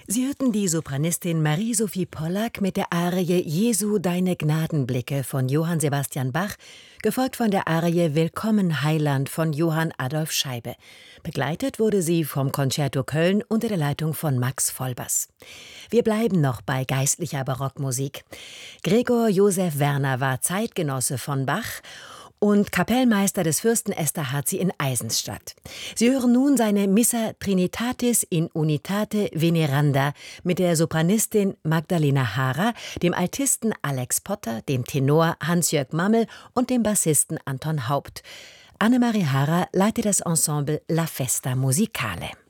Sie hörten die Sopranistin Marie-Sophie Pollack mit der Arie »Jesu, deine Gnadenblicke« von Johann Sebastian Bach, gefolgt von der Arie »Willkommen, Heiland« von Johann Adolph Scheibe. Begleitet wurde sie vom Concerto Köln unter der Leitung von Max Volbers. Wir bleiben noch bei geistlicher Barockmusik. Gregor Joseph Werner war Zeitgenosse von Bach und Kapellmeister des Fürsten Esterházy in Eisenstadt. Sie hören nun seine Missa Trinitatis in unitate veneranda mit der Sopranistin Magdalena Hara, dem Altisten Alex Potter, dem Tenor Hans-Jörg Mammel und dem Bassisten Anton Haupt. Annemarie Hara leitet das Ensemble La Festa Musicale.